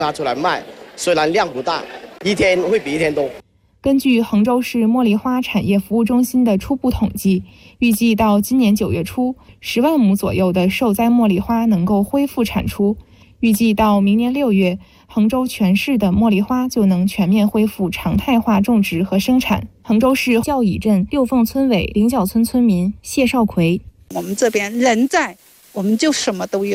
拿出来卖，虽然量不大，一天会比一天多。 根据衡州市茉莉花产业服务中心的初步统计，预计到今年9月初，10万亩左右的受灾茉莉花能够恢复产出。预计到明年6月，衡州全市的茉莉花就能全面恢复常态化种植和生产。衡州市教乙镇六凤村委菱角村村民谢少奎： 我们这边人在，我们就什么都有。